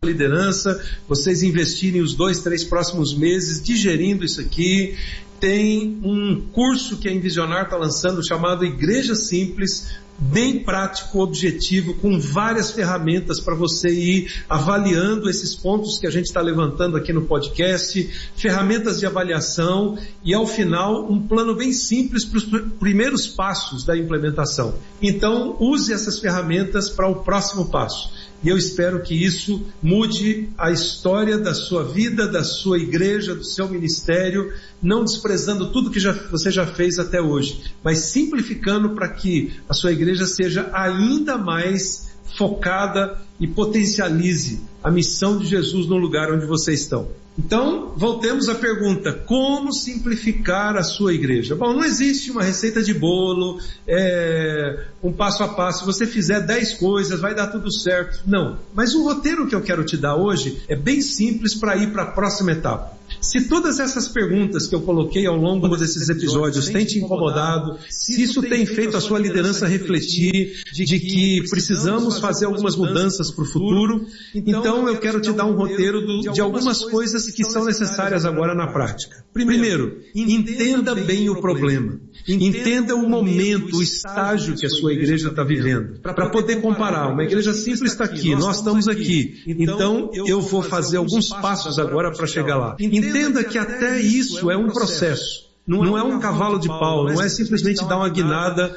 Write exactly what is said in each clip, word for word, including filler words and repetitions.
liderança, vocês investirem os dois, três próximos meses digerindo isso aqui. Tem um curso que a Envisionar está lançando chamado Igreja Simples, bem prático, objetivo, com várias ferramentas para você ir avaliando esses pontos que a gente está levantando aqui no podcast, ferramentas de avaliação e, ao final, um plano bem simples para os primeiros passos da implementação. Então, use essas ferramentas para o próximo passo. E eu espero que isso mude a história da sua vida, da sua igreja, do seu ministério, não desprezando tudo que já, você já fez até hoje, mas simplificando para que a sua igreja seja ainda mais focada e potencialize a missão de Jesus no lugar onde vocês estão. Então, voltemos à pergunta, como simplificar a sua igreja? Bom, não existe uma receita de bolo, é, um passo a passo, se você fizer dez coisas, vai dar tudo certo. Não, mas o roteiro que eu quero te dar hoje é bem simples para ir para a próxima etapa. Se todas essas perguntas que eu coloquei ao longo desses episódios têm te incomodado, se isso tem feito a sua liderança refletir de que precisamos fazer algumas mudanças para o futuro, então eu quero te dar um roteiro do, de algumas coisas que são necessárias agora na prática. Primeiro, entenda bem o problema. Entenda o momento, o estágio que a sua igreja está vivendo. Para poder comparar, uma igreja simples está aqui, nós estamos aqui. Então eu vou fazer alguns passos agora para chegar lá. Entenda que até isso é um processo. Não é um cavalo de pau, não é simplesmente dar uma guinada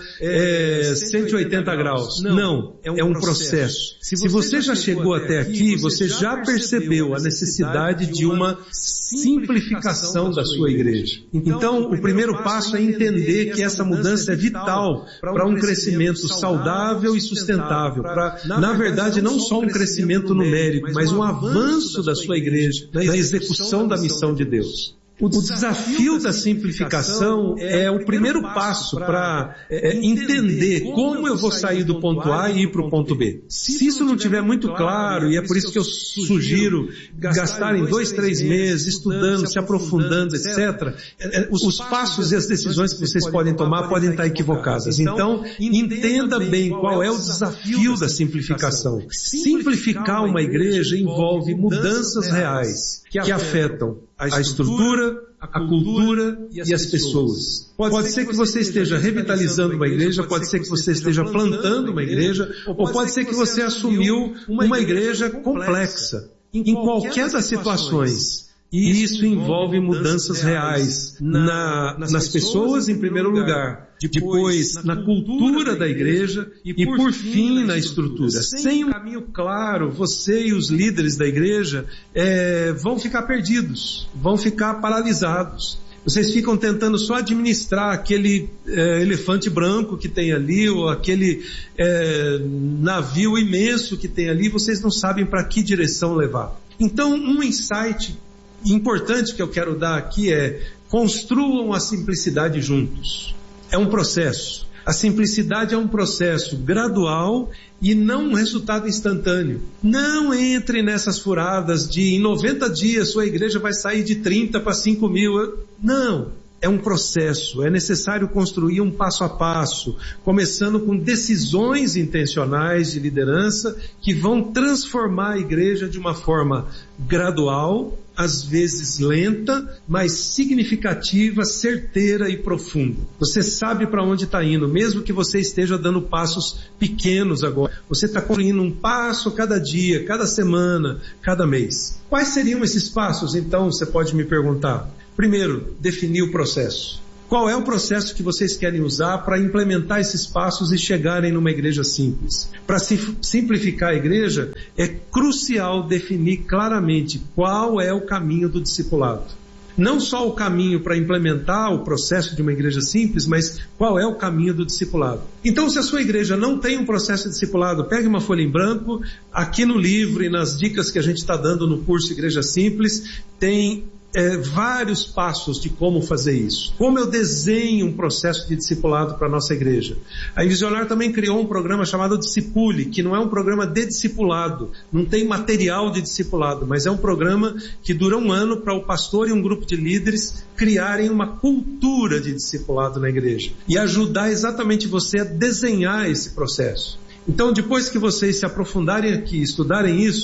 é, cento e oitenta graus. Não, é um processo. Se você já chegou até aqui, você já percebeu a necessidade de uma simplificação da sua igreja. Então, o primeiro passo é entender que essa mudança é vital para um crescimento saudável e sustentável. Para, na verdade, não só um crescimento numérico, mas um avanço da sua igreja na execução da missão de Deus. O desafio da simplificação é o primeiro passo para é, entender como eu vou sair do ponto A e ir para o ponto B. Se isso não estiver muito claro, e é por isso que eu sugiro gastarem dois, três meses estudando, se aprofundando, etcétera, os passos e as decisões que vocês podem tomar podem estar equivocadas. Então, entenda bem qual é o desafio da simplificação. Simplificar uma igreja envolve mudanças reais que afetam a estrutura, a cultura e as pessoas. Pode ser que você esteja revitalizando uma igreja, pode ser que você esteja plantando uma igreja, ou pode ser que você assumiu uma igreja complexa. Em qualquer das situações, e isso envolve mudanças reais na, nas pessoas em primeiro lugar, depois na cultura da igreja e por fim na estrutura. Sem um caminho claro, você e os líderes da igreja é, vão ficar perdidos, vão ficar paralisados. Vocês ficam tentando só administrar aquele é, elefante branco que tem ali, ou aquele é, navio imenso que tem ali, vocês não sabem para que direção levar. Então, um insight importante que eu quero dar aqui é: construam a simplicidade juntos. É um processo. A simplicidade é um processo gradual e não um resultado instantâneo. Não entre nessas furadas de em noventa dias sua igreja vai sair de trinta para cinco mil. Não. É um processo, é necessário construir um passo a passo, começando com decisões intencionais de liderança que vão transformar a igreja de uma forma gradual, às vezes lenta, mas significativa, certeira e profunda. Você sabe para onde está indo, mesmo que você esteja dando passos pequenos agora. Você está construindo um passo cada dia, cada semana, cada mês. Quais seriam esses passos, então, você pode me perguntar? Primeiro, definir o processo. Qual é o processo que vocês querem usar para implementar esses passos e chegarem numa igreja simples? Para simplificar a igreja, é crucial definir claramente qual é o caminho do discipulado. Não só o caminho para implementar o processo de uma igreja simples, mas qual é o caminho do discipulado. Então, se a sua igreja não tem um processo de discipulado, pegue uma folha em branco. Aqui no livro e nas dicas que a gente está dando no curso Igreja Simples, tem É, vários passos de como fazer isso. Como eu desenho um processo de discipulado para a nossa igreja. A Envisionar também criou um programa chamado Discipule, que não é um programa de discipulado, não tem material de discipulado, mas é um programa que dura um ano para o pastor e um grupo de líderes criarem uma cultura de discipulado na igreja e ajudar exatamente você a desenhar esse processo. Então, depois que vocês se aprofundarem aqui, estudarem isso,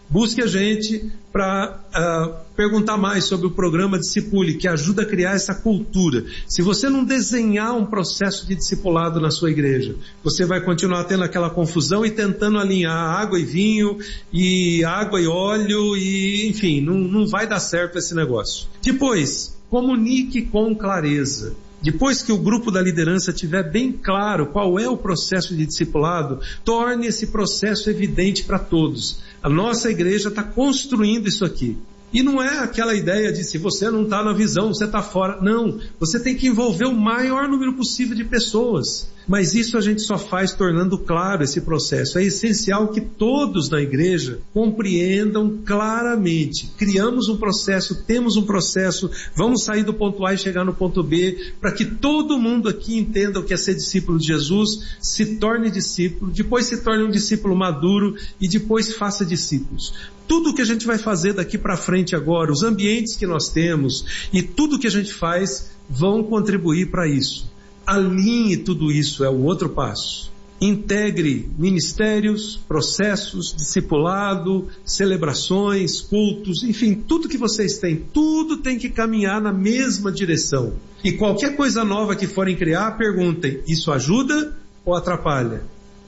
busque a gente para uh, perguntar mais sobre o programa Discipule, que ajuda a criar essa cultura. Se você não desenhar um processo de discipulado na sua igreja, você vai continuar tendo aquela confusão e tentando alinhar água e vinho, e água e óleo, e enfim, não, não vai dar certo esse negócio. Depois, comunique com clareza. Depois que o grupo da liderança tiver bem claro qual é o processo de discipulado, torne esse processo evidente para todos. A nossa igreja está construindo isso aqui. E não é aquela ideia de se você não está na visão, você está fora. Não, você tem que envolver o maior número possível de pessoas. Mas isso a gente só faz tornando claro esse processo. É essencial que todos na igreja compreendam claramente. Criamos um processo, temos um processo, vamos sair do ponto A e chegar no ponto B, para que todo mundo aqui entenda o que é ser discípulo de Jesus, se torne discípulo, depois se torne um discípulo maduro e depois faça discípulos. Tudo que a gente vai fazer daqui para frente agora, os ambientes que nós temos e tudo que a gente faz vão contribuir para isso. Alinhe tudo isso, é o outro passo. Integre ministérios, processos, discipulado, celebrações, cultos, enfim, tudo que vocês têm, tudo tem que caminhar na mesma direção. E qualquer coisa nova que forem criar, perguntem, isso ajuda ou atrapalha?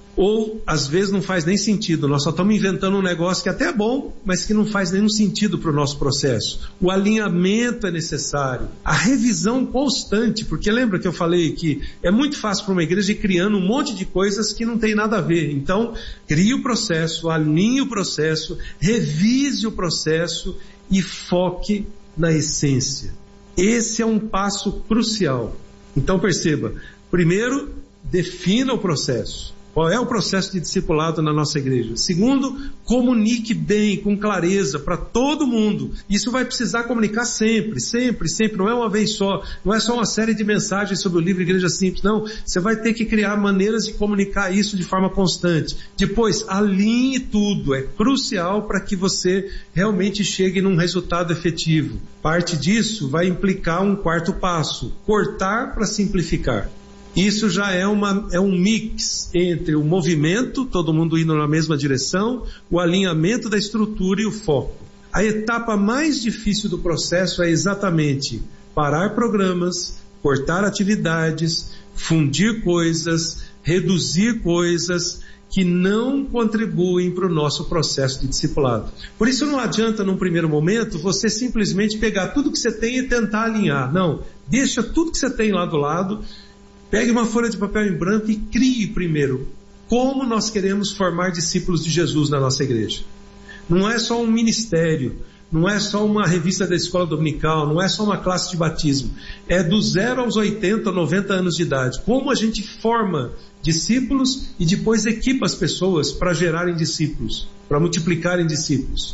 Ou, às vezes, não faz nem sentido. Nós só estamos inventando um negócio que até é bom, mas que não faz nenhum sentido para o nosso processo. O alinhamento é necessário. A revisão constante, porque lembra que eu falei que é muito fácil para uma igreja ir criando um monte de coisas que não tem nada a ver. Então, crie o processo, alinhe o processo, revise o processo e foque na essência. Esse é um passo crucial. Então, perceba, primeiro, defina o processo. Qual é o processo de discipulado na nossa igreja? Segundo, comunique bem, com clareza, para todo mundo. Isso vai precisar comunicar sempre, sempre, sempre. Não é uma vez só. Não é só uma série de mensagens sobre o livro Igreja Simples. Não. Você vai ter que criar maneiras de comunicar isso de forma constante. Depois, alinhe tudo. É crucial para que você realmente chegue num resultado efetivo. Parte disso vai implicar um quarto passo. Cortar para simplificar. Isso já é, uma, é um mix entre o movimento, todo mundo indo na mesma direção, o alinhamento da estrutura e o foco. A etapa mais difícil do processo é exatamente parar programas, cortar atividades, fundir coisas, reduzir coisas que não contribuem para o nosso processo de discipulado. Por isso não adianta num primeiro momento você simplesmente pegar tudo que você tem e tentar alinhar. Não, deixa tudo que você tem lá do lado. Pegue uma folha de papel em branco e crie primeiro como nós queremos formar discípulos de Jesus na nossa igreja. Não é só um ministério, não é só uma revista da escola dominical, não é só uma classe de batismo. É do zero aos oitenta, noventa anos de idade. Como a gente forma discípulos e depois equipa as pessoas para gerarem discípulos, para multiplicarem discípulos.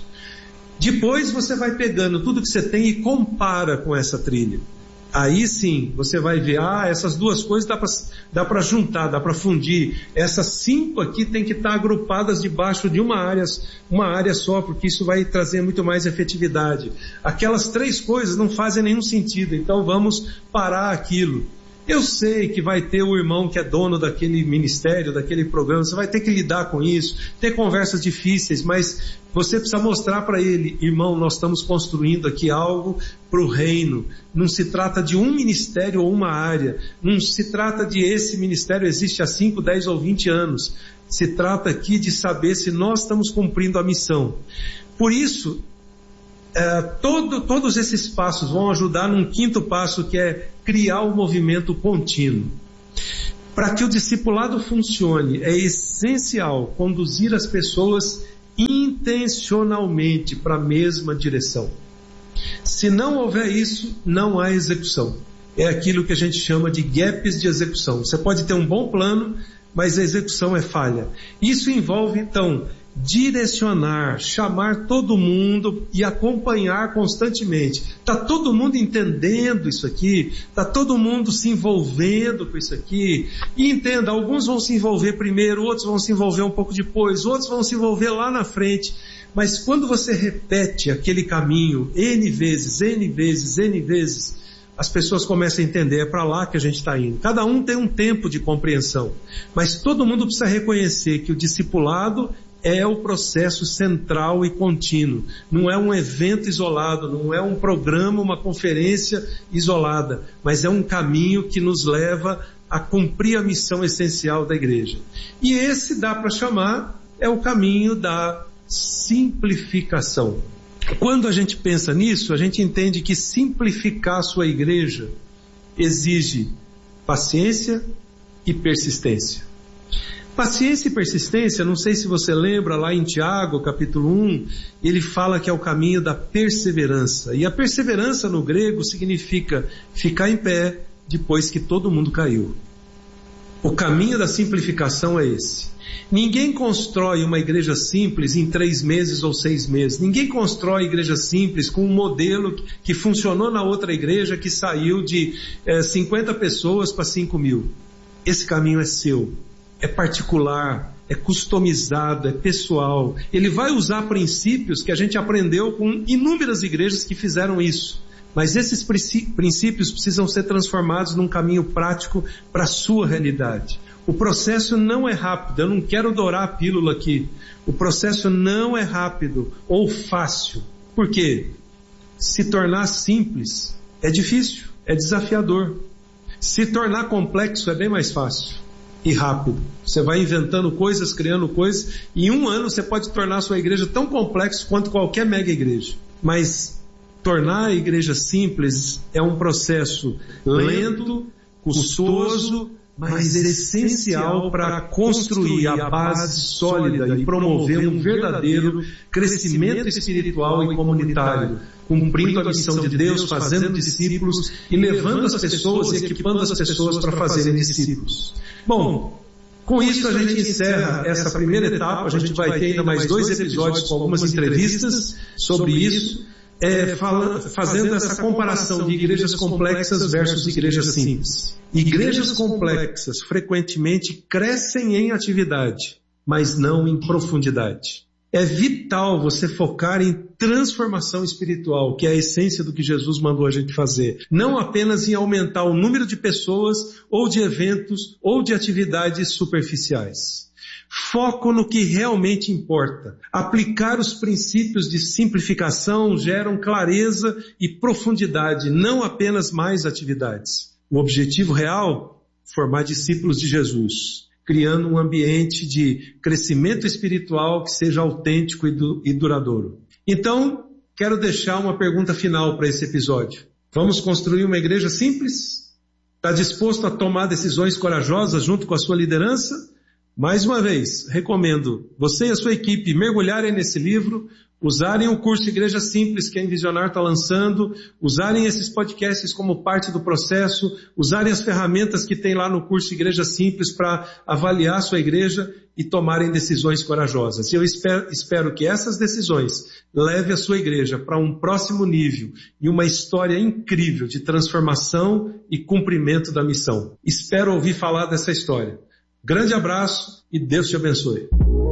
Depois você vai pegando tudo que você tem e compara com essa trilha. Aí sim, você vai ver, ah, essas duas coisas dá para dá para juntar, dá para fundir. Essas cinco aqui tem que estar agrupadas debaixo de uma área, uma área só, porque isso vai trazer muito mais efetividade. Aquelas três coisas não fazem nenhum sentido, então vamos parar aquilo. Eu sei que vai ter o irmão que é dono daquele ministério, daquele programa, você vai ter que lidar com isso, ter conversas difíceis, mas você precisa mostrar para ele, irmão, nós estamos construindo aqui algo para o reino. Não se trata de um ministério ou uma área, não se trata de esse ministério existe há cinco, dez ou vinte anos. Se trata aqui de saber se nós estamos cumprindo a missão. Por isso, É, todo, todos esses passos vão ajudar num quinto passo, que é criar o movimento contínuo. Para que o discipulado funcione, é essencial conduzir as pessoas intencionalmente para a mesma direção. Se não houver isso, não há execução. É aquilo que a gente chama de gaps de execução. Você pode ter um bom plano, mas a execução é falha. Isso envolve, então, direcionar, chamar todo mundo e acompanhar constantemente. Está todo mundo entendendo isso aqui? Está todo mundo se envolvendo com isso aqui? E entenda, alguns vão se envolver primeiro, outros vão se envolver um pouco depois, outros vão se envolver lá na frente. Mas quando você repete aquele caminho N vezes, N vezes, N vezes, as pessoas começam a entender, é para lá que a gente está indo. Cada um tem um tempo de compreensão, mas todo mundo precisa reconhecer que o discipulado é o processo central e contínuo. Não é um evento isolado, não é um programa, uma conferência isolada, mas é um caminho que nos leva a cumprir a missão essencial da igreja. E esse dá para chamar, é o caminho da simplificação. Quando a gente pensa nisso, a gente entende que simplificar a sua igreja exige paciência e persistência. Paciência e persistência, não sei se você lembra, lá em Tiago, capítulo um, ele fala que é o caminho da perseverança. E a perseverança no grego significa ficar em pé depois que todo mundo caiu. O caminho da simplificação é esse. Ninguém constrói uma igreja simples em três meses ou seis meses. Ninguém constrói igreja simples com um modelo que funcionou na outra igreja que saiu de é, cinquenta pessoas para cinco mil. Esse caminho é seu, é particular, é customizado, é pessoal. Ele vai usar princípios que a gente aprendeu com inúmeras igrejas que fizeram isso. Mas esses princípios precisam ser transformados num caminho prático para a sua realidade. O processo não é rápido, eu não quero dourar a pílula aqui. O processo não é rápido ou fácil. Por quê? Se tornar simples é difícil, é desafiador. Se tornar complexo é bem mais fácil e rápido. Você vai inventando coisas, criando coisas, e em um ano você pode tornar a sua igreja tão complexa quanto qualquer mega igreja. Mas tornar a igreja simples é um processo lento, custoso, mas essencial para construir a base sólida e promover um verdadeiro crescimento espiritual e comunitário, cumprindo a missão de Deus, fazendo discípulos e levando as pessoas e equipando as pessoas para fazerem discípulos. Bom, com isso a gente encerra essa primeira etapa. A gente vai ter ainda mais dois episódios com algumas entrevistas sobre isso. É, fala, fazendo essa comparação de igrejas complexas versus igrejas simples. Igrejas complexas frequentemente crescem em atividade, mas não em profundidade. É vital você focar em transformação espiritual, que é a essência do que Jesus mandou a gente fazer. Não apenas em aumentar o número de pessoas, ou de eventos, ou de atividades superficiais. Foco no que realmente importa. Aplicar os princípios de simplificação geram clareza e profundidade, não apenas mais atividades. O objetivo real? Formar discípulos de Jesus, criando um ambiente de crescimento espiritual que seja autêntico e, du- e duradouro. Então, quero deixar uma pergunta final para esse episódio. Vamos construir uma igreja simples? Está disposto a tomar decisões corajosas junto com a sua liderança? Mais uma vez, recomendo você e a sua equipe mergulharem nesse livro, usarem o curso Igreja Simples que a Envisionar está lançando, usarem esses podcasts como parte do processo, usarem as ferramentas que tem lá no curso Igreja Simples para avaliar a sua igreja e tomarem decisões corajosas. E eu espero, espero que essas decisões levem a sua igreja para um próximo nível e uma história incrível de transformação e cumprimento da missão. Espero ouvir falar dessa história. Grande abraço e Deus te abençoe.